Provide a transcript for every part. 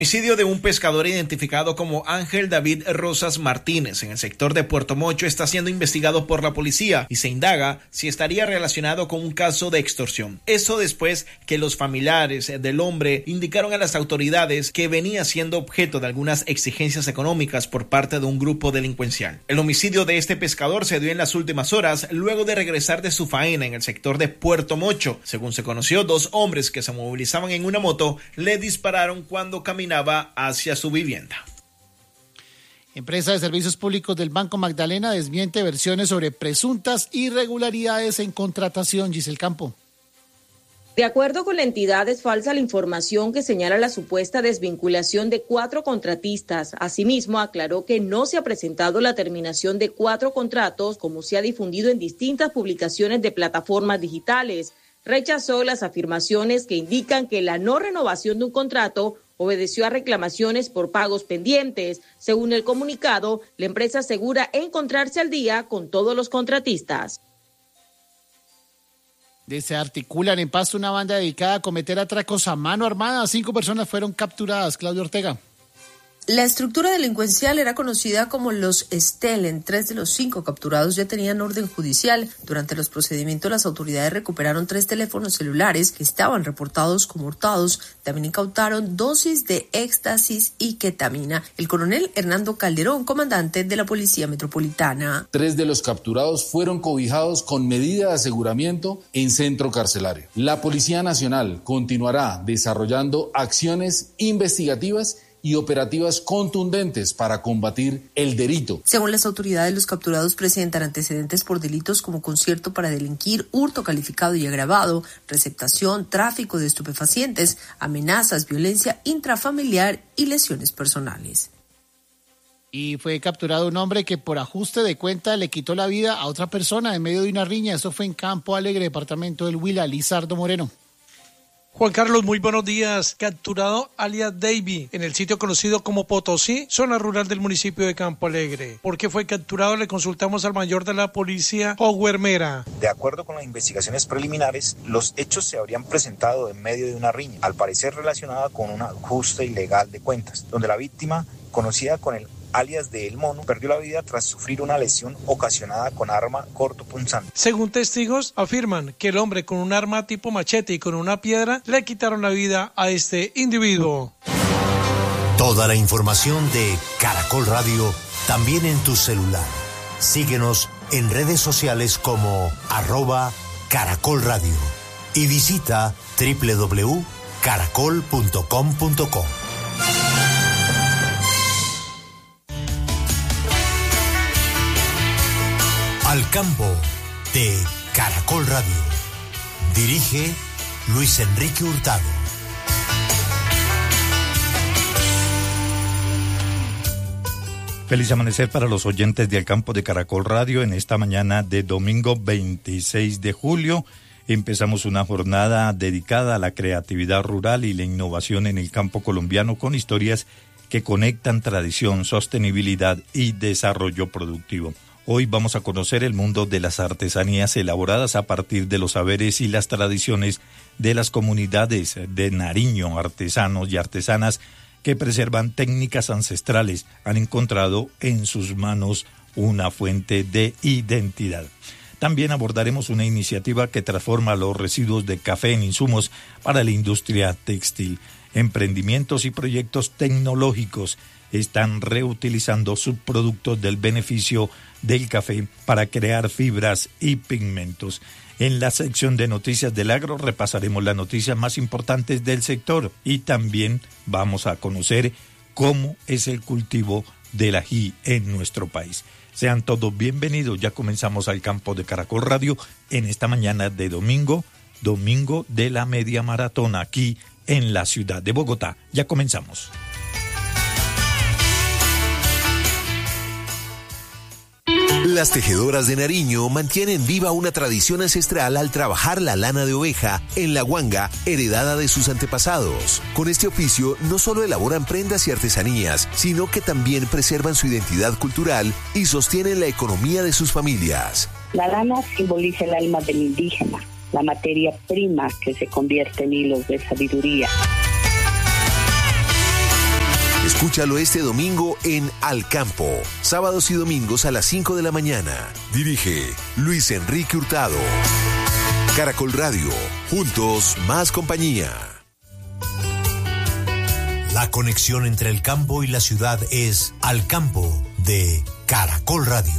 Homicidio de un pescador identificado como Ángel David Rosas Martínez en el sector de Puerto Mocho está siendo investigado por la policía y se indaga si estaría relacionado con un caso de extorsión. Eso después que los familiares del hombre indicaron a las autoridades que venía siendo objeto de algunas exigencias económicas por parte de un grupo delincuencial. El homicidio de este pescador se dio en las últimas horas luego de regresar de su faena en el sector de Puerto Mocho. Según se conoció, dos hombres que se movilizaban en una moto le dispararon cuando caminaban hacia su vivienda. Empresa de Servicios Públicos del Banco Magdalena desmiente versiones sobre presuntas irregularidades en contratación. Giselle Campo. De acuerdo con la entidad, es falsa la información que señala la supuesta desvinculación de 4 contratistas. Asimismo, aclaró que no se ha presentado la terminación de 4 contratos, como se ha difundido en distintas publicaciones de plataformas digitales. Rechazó las afirmaciones que indican que la no renovación de un contrato obedeció a reclamaciones por pagos pendientes. Según el comunicado, la empresa asegura encontrarse al día con todos los contratistas. Se articulan en Pasto una banda dedicada a cometer atracos a mano armada. 5 personas fueron capturadas. Claudio Ortega. La estructura delincuencial era conocida como los Stelen. 3 de los 5 capturados ya tenían orden judicial. Durante los procedimientos, las autoridades recuperaron 3 teléfonos celulares que estaban reportados como hurtados. También incautaron dosis de éxtasis y ketamina. El coronel Hernando Calderón, comandante de la Policía Metropolitana. 3 de los capturados fueron cobijados con medida de aseguramiento en centro carcelario. La Policía Nacional continuará desarrollando acciones investigativas y operativas contundentes para combatir el delito. Según las autoridades, los capturados presentan antecedentes por delitos como concierto para delinquir, hurto calificado y agravado, receptación, tráfico de estupefacientes, amenazas, violencia intrafamiliar y lesiones personales. Y fue capturado un hombre que por ajuste de cuenta le quitó la vida a otra persona en medio de una riña. Eso fue en Campo Alegre, departamento del Huila. Lizardo Moreno. Juan Carlos, muy buenos días. Capturado alias Davy en el sitio conocido como Potosí, zona rural del municipio de Campo Alegre. ¿Por qué fue capturado? Le consultamos al mayor de la policía, Howard Mera. De acuerdo con las investigaciones preliminares, los hechos se habrían presentado en medio de una riña, al parecer relacionada con un ajuste ilegal de cuentas, donde la víctima, conocida con el alias de El Mono, perdió la vida tras sufrir una lesión ocasionada con arma cortopunzante. Según testigos, afirman que el hombre con un arma tipo machete y con una piedra le quitaron la vida a este individuo. Toda la información de Caracol Radio también en tu celular. Síguenos en redes sociales como @Caracol Radio y visita www.caracol.com.co. Al campo de Caracol Radio. Dirige Luis Enrique Hurtado. Feliz amanecer para los oyentes de Al Campo de Caracol Radio en esta mañana de domingo 26 de julio. Empezamos una jornada dedicada a la creatividad rural y la innovación en el campo colombiano con historias que conectan tradición, sostenibilidad y desarrollo productivo. Hoy vamos a conocer el mundo de las artesanías elaboradas a partir de los saberes y las tradiciones de las comunidades de Nariño, artesanos y artesanas que preservan técnicas ancestrales, han encontrado en sus manos una fuente de identidad. También abordaremos una iniciativa que transforma los residuos de café en insumos para la industria textil. Emprendimientos y proyectos tecnológicos están reutilizando subproductos del beneficio del café para crear fibras y pigmentos. En la sección de noticias del agro repasaremos las noticias más importantes del sector y también vamos a conocer cómo es el cultivo del ají en nuestro país. Sean todos bienvenidos, ya comenzamos Al Campo de Caracol Radio en esta mañana de domingo de la media maratona aquí en la ciudad de Bogotá. Ya comenzamos. Las tejedoras de Nariño mantienen viva una tradición ancestral al trabajar la lana de oveja en la guanga heredada de sus antepasados. Con este oficio no solo elaboran prendas y artesanías, sino que también preservan su identidad cultural y sostienen la economía de sus familias. La lana simboliza el alma del indígena, la materia prima que se convierte en hilos de sabiduría. Escúchalo este domingo en Al Campo, sábados y domingos a las 5 de la mañana. Dirige Luis Enrique Hurtado. Caracol Radio, juntos más compañía. La conexión entre el campo y la ciudad es Al Campo de Caracol Radio.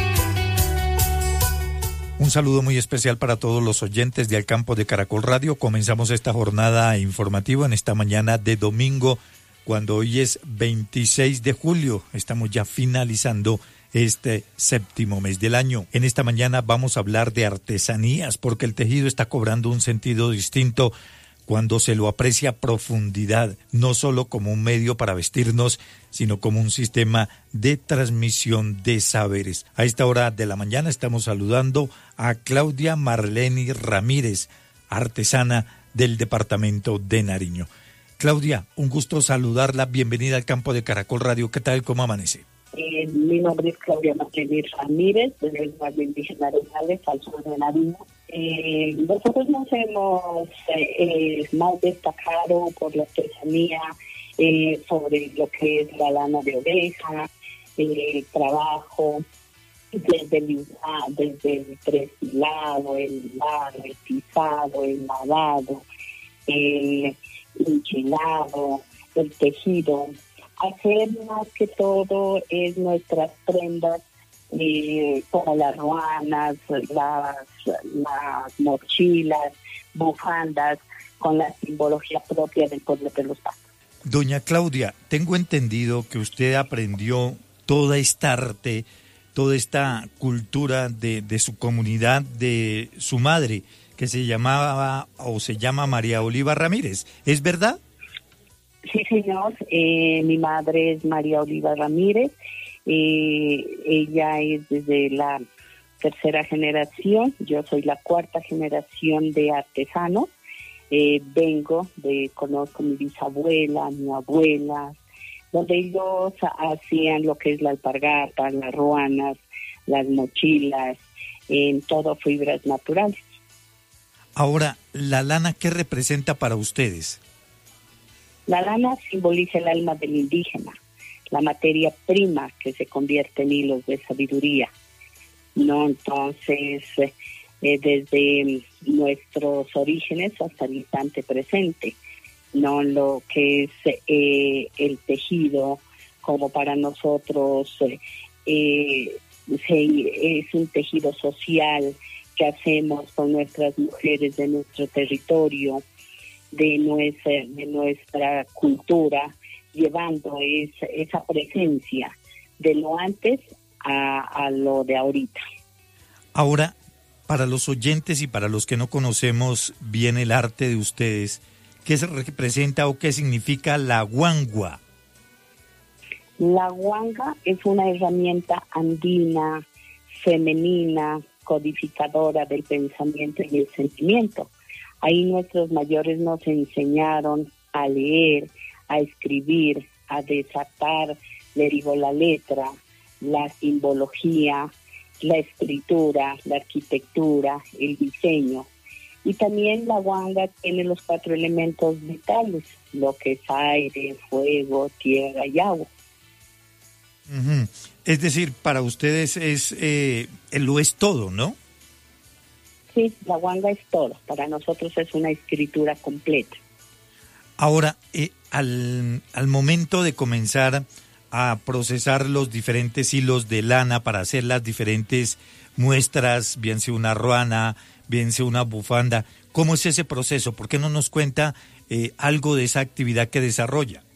Un saludo muy especial para todos los oyentes de Al Campo de Caracol Radio. Comenzamos esta jornada informativa en esta mañana de domingo, cuando hoy es 26 de julio. Estamos ya finalizando este séptimo mes del año. En esta mañana vamos a hablar de artesanías, porque el tejido está cobrando un sentido distinto cuando se lo aprecia a profundidad, no solo como un medio para vestirnos, sino como un sistema de transmisión de saberes. A esta hora de la mañana estamos saludando a Claudia Marleni Ramírez, artesana del departamento de Nariño. Claudia, un gusto saludarla, bienvenida al Campo de Caracol Radio. ¿Qué tal? ¿Cómo amanece? Mi nombre es Claudia Marleni Ramírez, del Guardia Indígena Rurales, al sur de Nariño. Nosotros nos hemos más destacado por la artesanía sobre lo que es la lana de oveja, el trabajo desde el prestilado, el hilado, el pisado, el lavado, el enchilado, el tejido. Hacer más que todo es nuestras prendas, como las ruanas, las mochilas, bufandas, con la simbología propia del pueblo de los Pastos. Doña Claudia, tengo entendido que usted aprendió toda esta arte, toda esta cultura de su comunidad, de su madre, que se llamaba o se llama María Oliva Ramírez. ¿Es verdad? Sí, señor. Mi madre es María Oliva Ramírez. Ella es desde la tercera generación. Yo soy la cuarta generación de artesanos. Conozco a mi bisabuela, a mi abuela, donde ellos hacían lo que es la alpargata, las ruanas, las mochilas, en todo fibras naturales. Ahora, ¿la lana qué representa para ustedes? La lana simboliza el alma del indígena, la materia prima que se convierte en hilos de sabiduría, ¿no? Entonces, desde nuestros orígenes hasta el instante presente, ¿no? Lo que es el tejido, como para nosotros es un tejido social que hacemos con nuestras mujeres de nuestro territorio, de nuestra cultura, llevando esa presencia de lo antes a lo de ahorita. Ahora, para los oyentes y para los que no conocemos bien el arte de ustedes, ¿qué se representa o qué significa la guangua? La guanga es una herramienta andina, femenina, codificadora del pensamiento y el sentimiento. Ahí nuestros mayores nos enseñaron a leer, a escribir, a desatar, le digo, la letra, la simbología, la escritura, la arquitectura, el diseño. Y también la guanga tiene los 4 elementos vitales, lo que es aire, fuego, tierra y agua. Uh-huh. Es decir, para ustedes lo es todo, ¿no? Sí, la guanga es todo. Para nosotros es una escritura completa. Ahora, al momento de comenzar a procesar los diferentes hilos de lana para hacer las diferentes muestras, bien sea una ruana, bien sea una bufanda, ¿cómo es ese proceso? ¿Por qué no nos cuenta algo de esa actividad que desarrolla?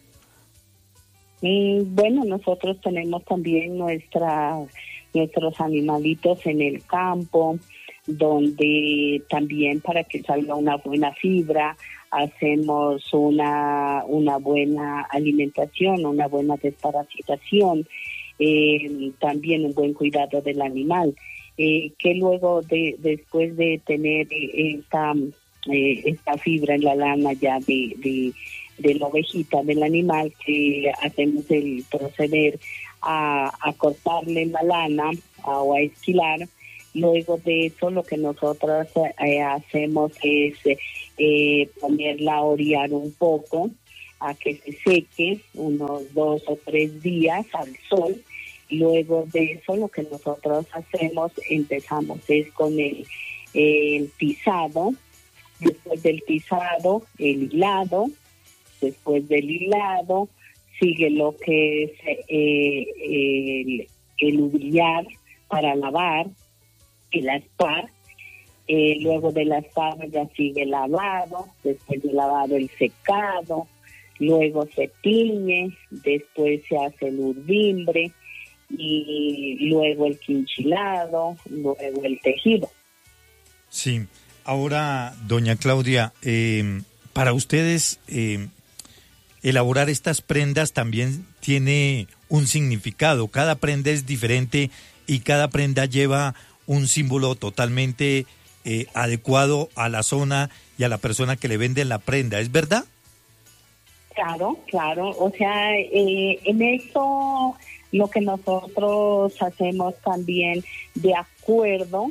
Bueno, nosotros tenemos también nuestros animalitos en el campo, donde también para que salga una buena fibra, hacemos una buena alimentación, una buena desparasitación, también un buen cuidado del animal, que luego después de tener esta fibra en la lana ya de la ovejita del animal, que hacemos el proceder a cortarle la lana o a esquilar. Luego de eso, lo que nosotros hacemos es ponerla a orear un poco, a que se seque unos 2 o 3 días al sol. Luego de eso, lo que nosotros empezamos es con el pisado. Después del pisado, el hilado. Después del hilado sigue lo que es el ubillar para lavar, el aspar. Luego del aspar ya sigue el lavado. Después del lavado el secado. Luego se tiñe. Después se hace el urdimbre. Y luego el quinchilado. Luego el tejido. Sí. Ahora, doña Claudia, para ustedes elaborar estas prendas también tiene un significado. Cada prenda es diferente y cada prenda lleva un símbolo totalmente adecuado a la zona y a la persona que le vende la prenda. ¿Es verdad? Claro. O sea, en eso lo que nosotros hacemos también de acuerdo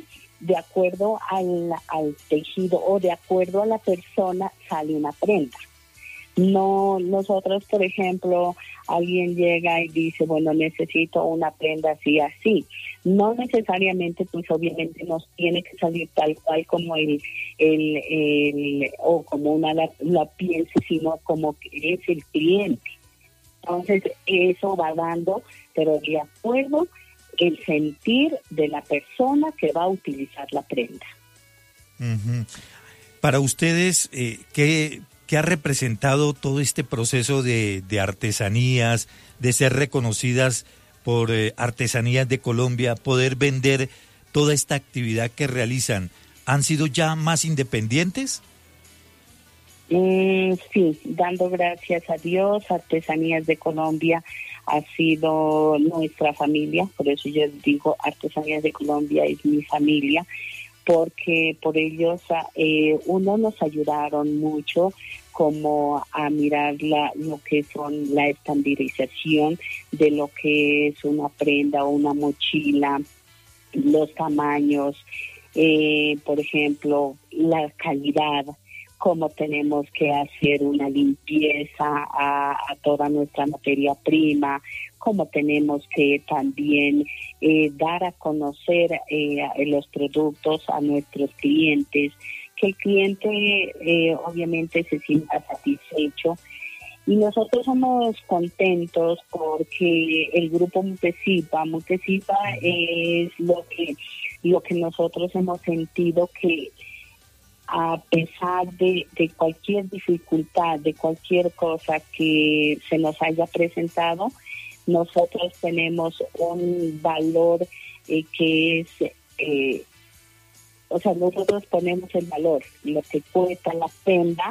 al tejido o de acuerdo a la persona sale una prenda. No, nosotros, por ejemplo, alguien llega y dice, bueno, necesito una prenda así, así. No necesariamente, pues obviamente nos tiene que salir tal cual como o como una la piense, sino como que es el cliente. Entonces, eso va dando, pero de acuerdo el sentir de la persona que va a utilizar la prenda. Uh-huh. Para ustedes, ¿qué ha representado todo este proceso de artesanías, de ser reconocidas por Artesanías de Colombia, poder vender toda esta actividad que realizan? ¿Han sido ya más independientes? Sí, dando gracias a Dios, Artesanías de Colombia ha sido nuestra familia, por eso yo digo Artesanías de Colombia es mi familia, porque por ellos nos ayudaron mucho como a mirar lo que son la estandarización de lo que es una prenda o una mochila, los tamaños, por ejemplo, la calidad, cómo tenemos que hacer una limpieza a toda nuestra materia prima, cómo tenemos que también dar a conocer los productos a nuestros clientes, que el cliente obviamente se sienta satisfecho. Y nosotros somos contentos porque el grupo Mutesipa es lo que nosotros hemos sentido que a pesar de cualquier dificultad, de cualquier cosa que se nos haya presentado, nosotros tenemos un valor que es, nosotros ponemos el valor, lo que cuesta la prenda,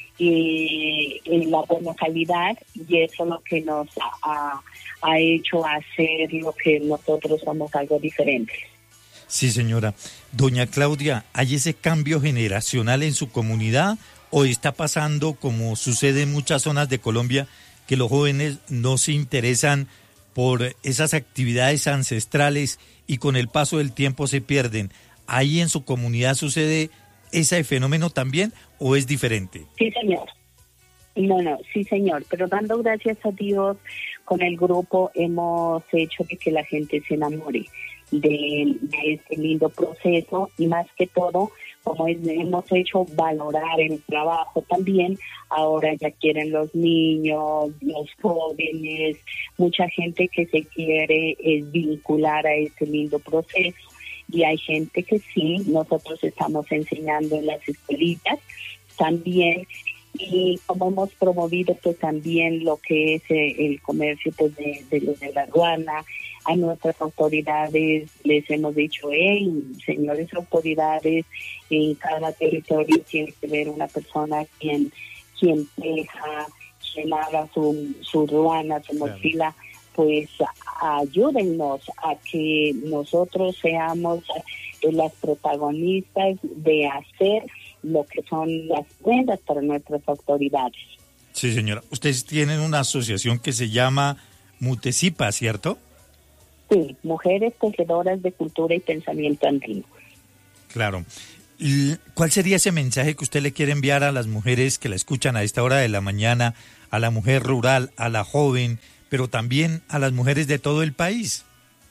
la buena calidad, y eso es lo que nos ha hecho hacer lo que nosotros somos algo diferente. Sí, señora. Doña Claudia, ¿hay ese cambio generacional en su comunidad o está pasando, como sucede en muchas zonas de Colombia, que los jóvenes no se interesan por esas actividades ancestrales y con el paso del tiempo se pierden? ¿Ahí en su comunidad sucede ese fenómeno también o es diferente? Sí, señor. No, sí, señor. Pero dando gracias a Dios, con el grupo hemos hecho que la gente se enamore de este lindo proceso y más que todo, como hemos hecho valorar el trabajo también, ahora ya quieren los niños, los jóvenes, mucha gente que se quiere vincular a este lindo proceso. Y hay gente que sí, nosotros estamos enseñando en las escuelitas también, y como hemos promovido pues también lo que es el comercio pues de la aduana, a nuestras autoridades les hemos dicho, señores autoridades, en cada territorio tiene que haber una persona quien teja, quien haga su aduana, su mochila. Pues ayúdennos a que nosotros seamos las protagonistas de hacer lo que son las prendas para nuestras autoridades. Sí, señora. Ustedes tienen una asociación que se llama Mutesipa, ¿cierto? Sí, Mujeres Tejedoras de Cultura y Pensamiento Andino. Claro. ¿Cuál sería ese mensaje que usted le quiere enviar a las mujeres que la escuchan a esta hora de la mañana, a la mujer rural, a la joven, pero también a las mujeres de todo el país?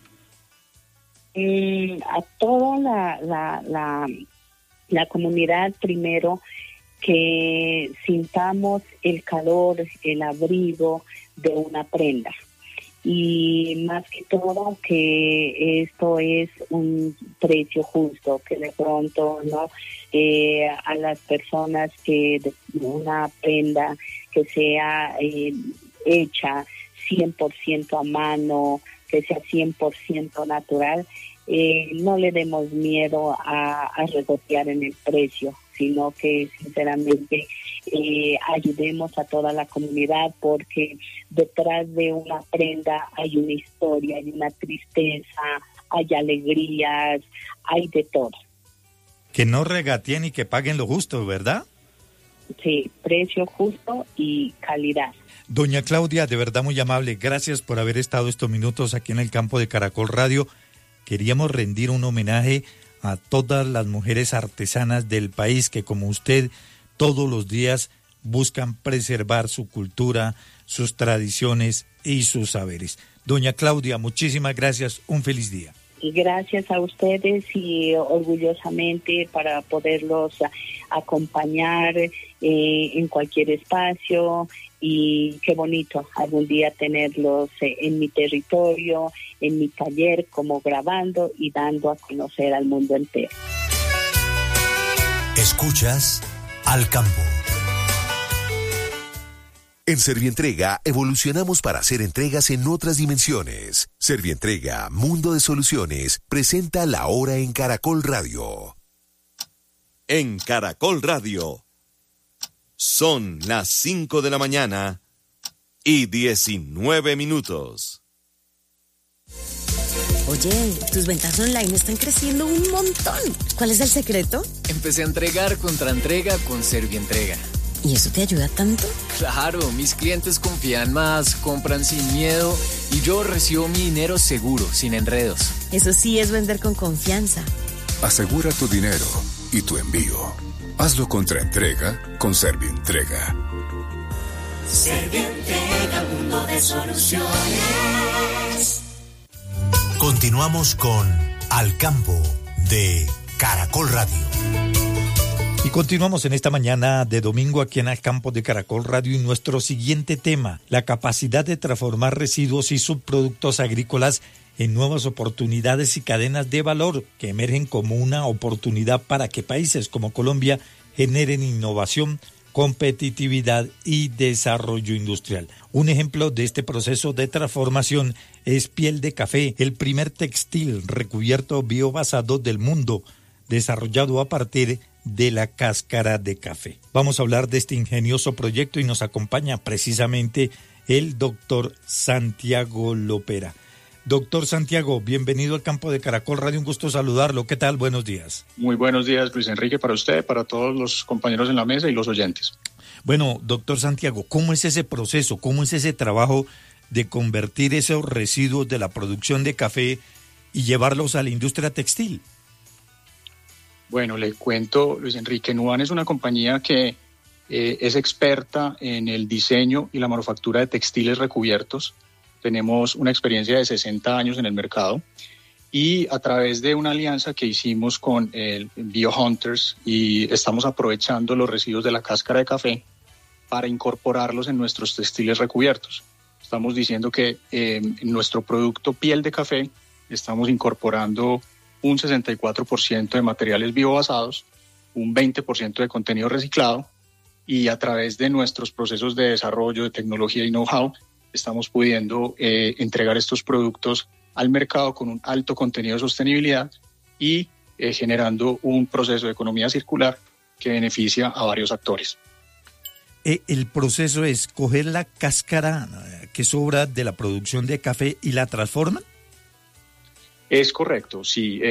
A toda la comunidad, primero, que sintamos el calor, el abrigo de una prenda. Y más que todo, que esto es un precio justo, que de pronto no a las personas que de una prenda que sea hecha 100% a mano, que sea 100% natural, no le demos miedo a regotear en el precio, sino que sinceramente ayudemos a toda la comunidad, porque detrás de una prenda hay una historia, hay una tristeza, hay alegrías, hay de todo. Que no regateen y que paguen lo justo, ¿verdad? Sí, precio justo y calidad. Doña Claudia, de verdad muy amable, gracias por haber estado estos minutos aquí en el campo de Caracol Radio. Queríamos rendir un homenaje a todas las mujeres artesanas del país que, como usted, todos los días buscan preservar su cultura, sus tradiciones y sus saberes. Doña Claudia, muchísimas gracias, un feliz día. Y gracias a ustedes y orgullosamente para poderlos acompañar en cualquier espacio, y qué bonito algún día tenerlos en mi territorio, en mi taller, como grabando y dando a conocer al mundo entero. Escuchas Al Campo. En Servientrega evolucionamos para hacer entregas en otras dimensiones. Servientrega, Mundo de Soluciones, presenta La Hora en Caracol Radio. En Caracol Radio, son las 5 de la mañana y 19 minutos. Oye, tus ventas online están creciendo un montón. ¿Cuál es el secreto? Empecé a entregar contra entrega con Servientrega. ¿Y eso te ayuda tanto? Claro, mis clientes confían más, compran sin miedo y yo recibo mi dinero seguro, sin enredos. Eso sí es vender con confianza. Asegura tu dinero y tu envío. Hazlo contra entrega con Servientrega. Servientrega, mundo de soluciones. Continuamos con Al Campo de Caracol Radio. Y continuamos en esta mañana de domingo aquí en Al Campo de Caracol Radio y nuestro siguiente tema, la capacidad de transformar residuos y subproductos agrícolas en nuevas oportunidades y cadenas de valor que emergen como una oportunidad para que países como Colombia generen innovación, competitividad y desarrollo industrial. Un ejemplo de este proceso de transformación es Piel de Café, el primer textil recubierto biobasado del mundo, desarrollado a partir de la cáscara de café. Vamos a hablar de este ingenioso proyecto y nos acompaña precisamente el doctor Santiago Lopera. Doctor Santiago, bienvenido al campo de Caracol Radio, un gusto saludarlo. ¿Qué tal? Buenos días. Muy buenos días, Luis Enrique, para usted, para todos los compañeros en la mesa y los oyentes. Bueno, doctor Santiago, ¿cómo es ese proceso? ¿Cómo es ese trabajo de convertir esos residuos de la producción de café y llevarlos a la industria textil? Bueno, le cuento, Luis Enrique, Nuban es una compañía que es experta en el diseño y la manufactura de textiles recubiertos. Tenemos una experiencia de 60 años en el mercado y a través de una alianza que hicimos con el BioHunters y estamos aprovechando los residuos de la cáscara de café para incorporarlos en nuestros textiles recubiertos. Estamos diciendo que en nuestro producto Piel de Café estamos incorporando un 64% de materiales biobasados, un 20% de contenido reciclado y a través de nuestros procesos de desarrollo de tecnología y know-how estamos pudiendo entregar estos productos al mercado con un alto contenido de sostenibilidad y generando un proceso de economía circular que beneficia a varios actores. El proceso es coger la cáscara que sobra de la producción de café y la transforman. Es correcto, sí.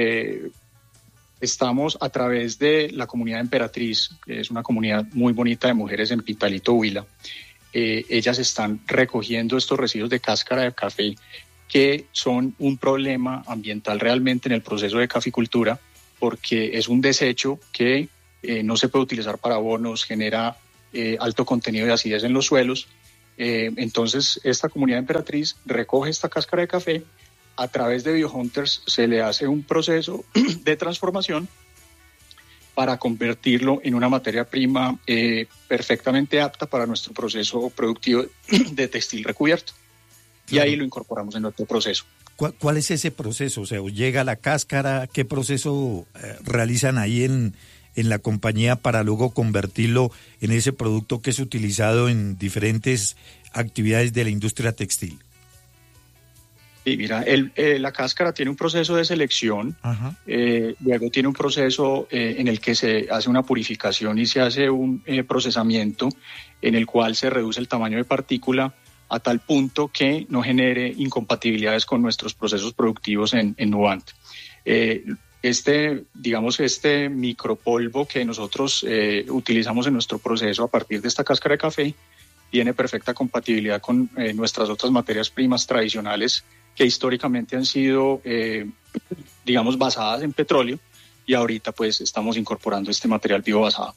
Estamos a través de la comunidad Emperatriz, que es una comunidad muy bonita de mujeres en Pitalito, Huila. Ellas están recogiendo estos residuos de cáscara de café que son un problema ambiental realmente en el proceso de caficultura porque es un desecho que no se puede utilizar para abonos, genera alto contenido de acidez en los suelos Entonces, esta comunidad emperatriz recoge esta cáscara de café, a través de BioHunters se le hace un proceso de transformación para convertirlo en una materia prima perfectamente apta para nuestro proceso productivo de textil recubierto. Y ahí lo incorporamos en nuestro proceso. ¿Cuál es ese proceso? O sea, llega la cáscara, ¿qué proceso realizan ahí en la compañía para luego convertirlo en ese producto que es utilizado en diferentes actividades de la industria textil? Sí, mira, la cáscara tiene un proceso de selección, luego tiene un proceso en el que se hace una purificación y se hace un procesamiento en el cual se reduce el tamaño de partícula a tal punto que no genere incompatibilidades con nuestros procesos productivos en Nuant. Este micropolvo que nosotros utilizamos en nuestro proceso a partir de esta cáscara de café tiene perfecta compatibilidad con nuestras otras materias primas tradicionales que históricamente han sido, basadas en petróleo, y ahorita pues estamos incorporando este material biobasado.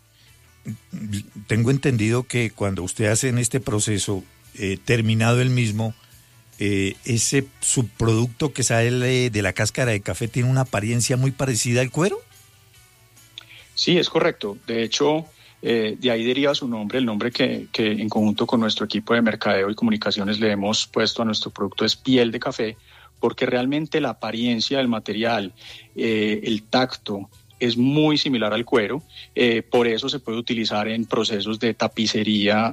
Tengo entendido que cuando usted hace en este proceso, terminado el mismo, ese subproducto que sale de la cáscara de café tiene una apariencia muy parecida al cuero. Sí, es correcto. De hecho, de ahí deriva su nombre. El nombre que en conjunto con nuestro equipo de mercadeo y comunicaciones le hemos puesto a nuestro producto es piel de café, porque realmente la apariencia del material, el tacto, es muy similar al cuero. Por eso se puede utilizar en procesos de tapicería,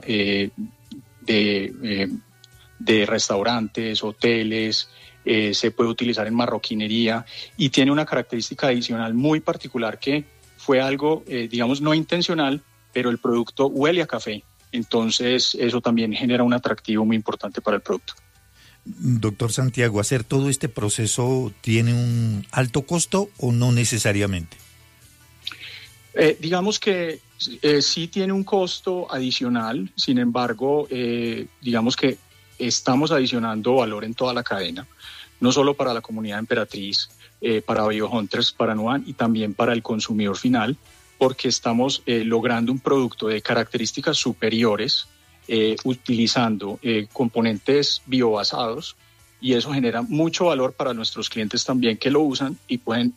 de restaurantes, hoteles, se puede utilizar en marroquinería, y tiene una característica adicional muy particular que fue algo, no intencional, pero el producto huele a café. Entonces eso también genera un atractivo muy importante para el producto. Doctor Santiago, ¿hacer todo este proceso tiene un alto costo o no necesariamente? Digamos que sí tiene un costo adicional, sin embargo, digamos que estamos adicionando valor en toda la cadena, no solo para la comunidad emperatriz, para BioHunters, para Nuant y también para el consumidor final, porque estamos logrando un producto de características superiores, utilizando componentes biobasados, y eso genera mucho valor para nuestros clientes también que lo usan y pueden,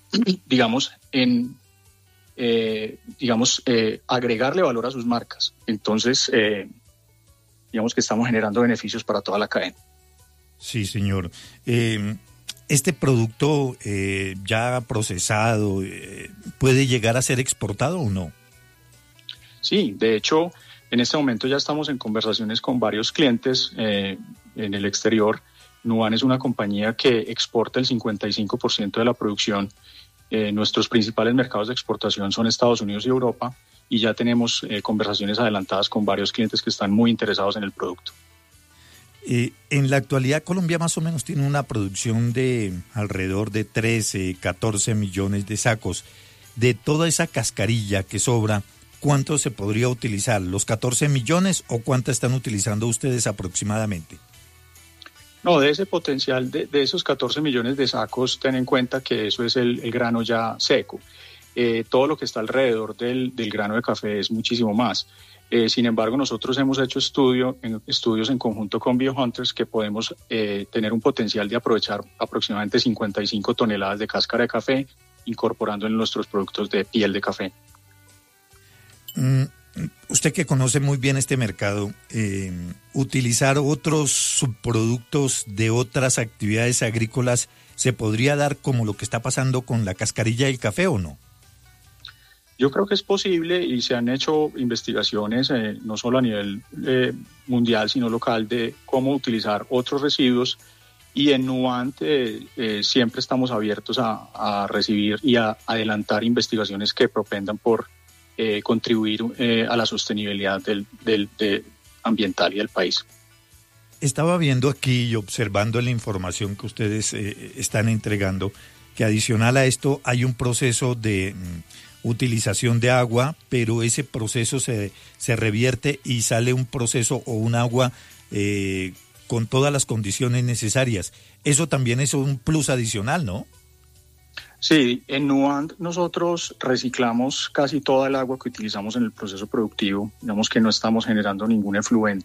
agregarle valor a sus marcas. Entonces, digamos que estamos generando beneficios para toda la cadena. Sí, señor. ¿Este producto ya procesado puede llegar a ser exportado o no? Sí, de hecho, en este momento ya estamos en conversaciones con varios clientes en el exterior. Nuant es una compañía que exporta el 55% de la producción. Nuestros principales mercados de exportación son Estados Unidos y Europa, y ya tenemos conversaciones adelantadas con varios clientes que están muy interesados en el producto. En la actualidad, Colombia más o menos tiene una producción de alrededor de 13, 14 millones de sacos. De toda esa cascarilla que sobra, ¿cuánto se podría utilizar? ¿Los 14 millones o cuánto están utilizando ustedes aproximadamente? No, de ese potencial, de esos 14 millones de sacos, ten en cuenta que eso es el grano ya seco. Todo lo que está alrededor del grano de café es muchísimo más. Sin embargo, nosotros hemos hecho estudios en conjunto con BioHunters que podemos tener un potencial de aprovechar aproximadamente 55 toneladas de cáscara de café, incorporando en nuestros productos de piel de café. Usted que conoce muy bien este mercado, utilizar otros subproductos de otras actividades agrícolas, ¿se podría dar como lo que está pasando con la cascarilla del café o no? Yo creo que es posible, y se han hecho investigaciones no solo a nivel mundial, sino local, de cómo utilizar otros residuos, y en Nuant siempre estamos abiertos a recibir y a adelantar investigaciones que propendan por contribuir a la sostenibilidad del ambiental y del país. Estaba viendo aquí y observando la información que ustedes están entregando, que adicional a esto hay un proceso de utilización de agua, pero ese proceso se revierte y sale un proceso o un agua con todas las condiciones necesarias. Eso también es un plus adicional, ¿no? Sí, en Nuant nosotros reciclamos casi toda el agua que utilizamos en el proceso productivo. Digamos que no estamos generando ningún efluente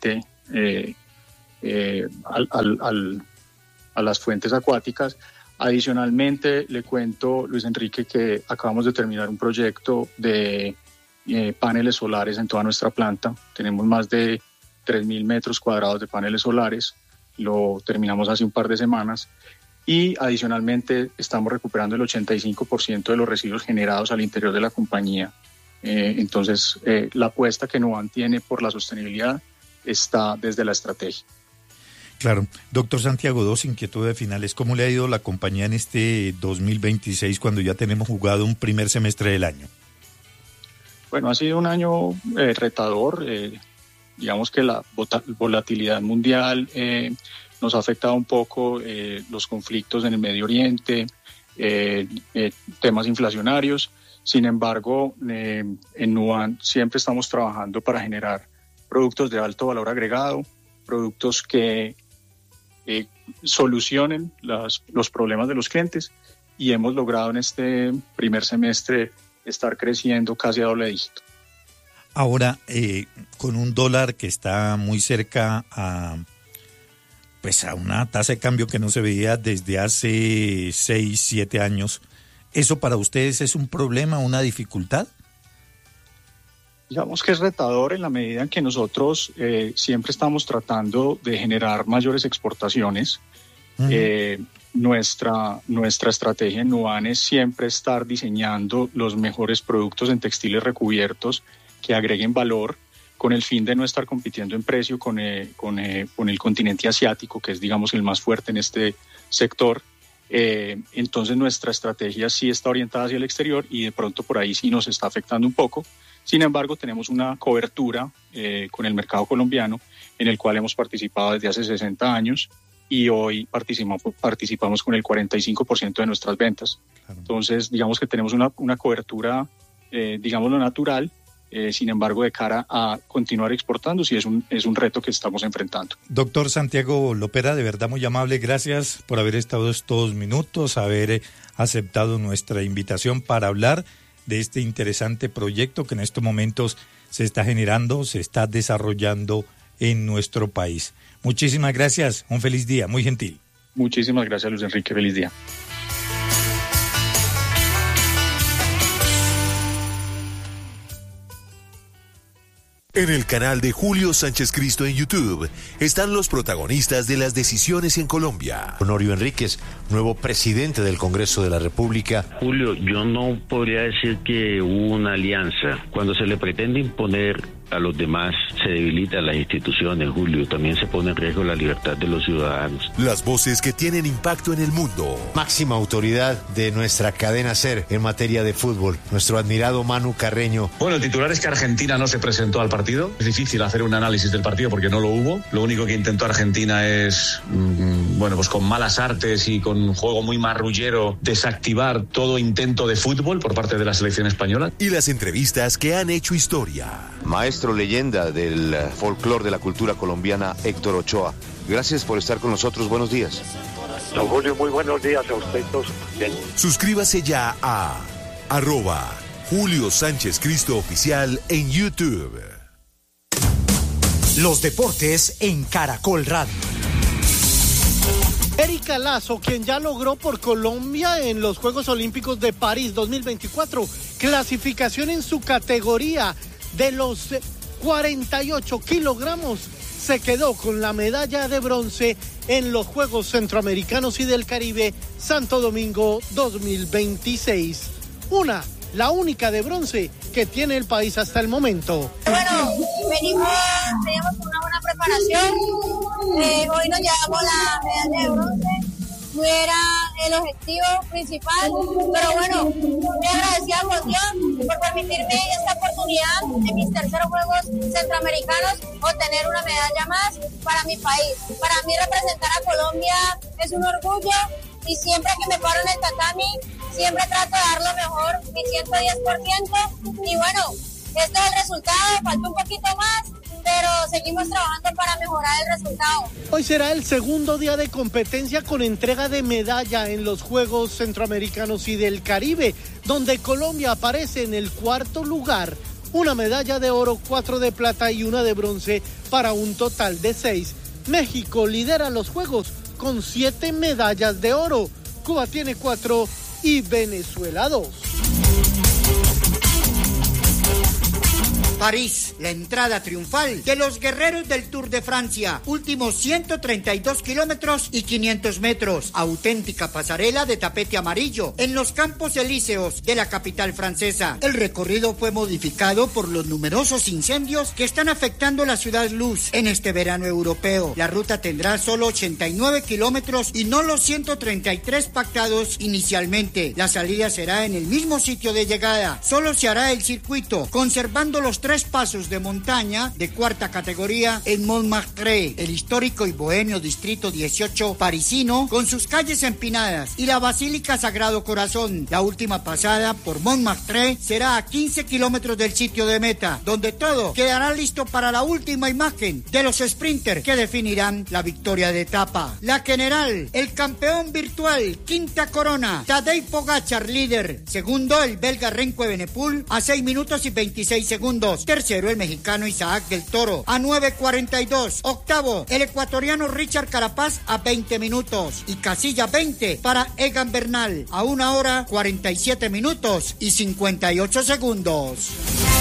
a las fuentes acuáticas. Adicionalmente, le cuento, Luis Enrique, que acabamos de terminar un proyecto de paneles solares en toda nuestra planta. Tenemos más de 3.000 metros cuadrados de paneles solares. Lo terminamos hace un par de semanas. Y adicionalmente estamos recuperando el 85% de los residuos generados al interior de la compañía. Entonces, la apuesta que Nuban tiene por la sostenibilidad está desde la estrategia. Claro. Doctor Santiago, dos inquietudes finales. ¿Cómo le ha ido la compañía en este 2026 cuando ya tenemos jugado un primer semestre del año? Bueno, ha sido un año retador. Digamos que la volatilidad mundial nos ha afectado un poco, los conflictos en el Medio Oriente, temas inflacionarios. Sin embargo, en Nuban siempre estamos trabajando para generar productos de alto valor agregado, productos que solucionen los problemas de los clientes, y hemos logrado en este primer semestre estar creciendo casi a doble dígito. Ahora, con un dólar que está muy cerca a una tasa de cambio que no se veía desde hace 6, 7 años, ¿eso para ustedes es un problema, una dificultad? Digamos que es retador en la medida en que nosotros siempre estamos tratando de generar mayores exportaciones. Nuestra estrategia en Nuban es siempre estar diseñando los mejores productos en textiles recubiertos que agreguen valor, con el fin de no estar compitiendo en precio con el continente asiático, que es, digamos, el más fuerte en este sector. Entonces nuestra estrategia sí está orientada hacia el exterior y de pronto por ahí sí nos está afectando un poco. Sin embargo, tenemos una cobertura con el mercado colombiano, en el cual hemos participado desde hace 60 años y hoy participamos con el 45% de nuestras ventas. Claro. Entonces, digamos que tenemos una cobertura, digámoslo, natural. Sin embargo, de cara a continuar exportando, sí es un reto que estamos enfrentando. Doctor Santiago Lopera, de verdad muy amable, gracias por haber estado estos minutos, haber aceptado nuestra invitación para hablar de este interesante proyecto que en estos momentos se está generando, se está desarrollando en nuestro país. Muchísimas gracias, un feliz día, muy gentil. Muchísimas gracias, Luis Enrique, feliz día. En el canal de Julio Sánchez Cristo en YouTube están los protagonistas de las decisiones en Colombia. Honorio Enríquez, nuevo presidente del Congreso de la República. Julio, yo no podría decir que hubo una alianza. Cuando se le pretende imponer a los demás, se debilitan las instituciones, Julio. También se pone en riesgo la libertad de los ciudadanos. Las voces que tienen impacto en el mundo. Máxima autoridad de nuestra cadena SER en materia de fútbol, nuestro admirado Manu Carreño. Bueno, el titular es que Argentina no se presentó al partido. Es difícil hacer un análisis del partido porque no lo hubo. Lo único que intentó Argentina es, pues con malas artes y con un juego muy marrullero, desactivar todo intento de fútbol por parte de la selección española. Y las entrevistas que han hecho historia. Maestro leyenda del folclore de la cultura colombiana, Héctor Ochoa. Gracias por estar con nosotros. Buenos días. Don Julio, muy buenos días a usted todos. Bien. Suscríbase ya a @Julio Sánchez Cristo Oficial en YouTube. Los deportes en Caracol Radio. Erika Lazo, quien ya logró por Colombia en los Juegos Olímpicos de París 2024 clasificación en su categoría de los 48 kilogramos, se quedó con la medalla de bronce en los Juegos Centroamericanos y del Caribe Santo Domingo 2026. La única de bronce que tiene el país hasta el momento. Bueno, teníamos una buena preparación. Hoy nos llevamos la medalla de bronce. No era el objetivo principal, pero bueno, muy agradecida por Dios por permitirme esta oportunidad en mis terceros Juegos Centroamericanos obtener una medalla más para mi país. Para mí representar a Colombia es un orgullo y siempre que me paro en el tatami, siempre trato de dar lo mejor, mi 110%. Y bueno, este es el resultado, falta un poquito más, pero seguimos trabajando para mejorar el resultado. Hoy será el segundo día de competencia con entrega de medalla en los Juegos Centroamericanos y del Caribe, donde Colombia aparece en el 4º lugar. una medalla de oro, 4 de plata y una de bronce para un total de 6. México lidera los Juegos con 7 medallas de oro. Cuba tiene 4 y Venezuela 2. París, la entrada triunfal de los guerreros del Tour de Francia. Últimos 132 kilómetros y 500 metros. Auténtica pasarela de tapete amarillo en los Campos Elíseos de la capital francesa. El recorrido fue modificado por los numerosos incendios que están afectando la ciudad luz en este verano europeo. La ruta tendrá solo 89 kilómetros y no los 133 pactados inicialmente. La salida será en el mismo sitio de llegada. Solo se hará el circuito, conservando los 3 pasos de montaña de cuarta categoría en Montmartre, el histórico y bohemio distrito 18 parisino, con sus calles empinadas, y la Basílica Sagrado Corazón. La última pasada por Montmartre será a 15 kilómetros del sitio de meta, donde todo quedará listo para la última imagen de los sprinters que definirán la victoria de etapa. La general, el campeón virtual, quinta corona, Tadej Pogačar líder. Segundo, el belga Remco Evenepoel a 6 minutos y 26 segundos. Tercero, el mexicano Isaac del Toro a 9:42. Octavo, el ecuatoriano Richard Carapaz a 20 minutos. Y casilla 20 para Egan Bernal a 1 hora 47 minutos y 58 segundos.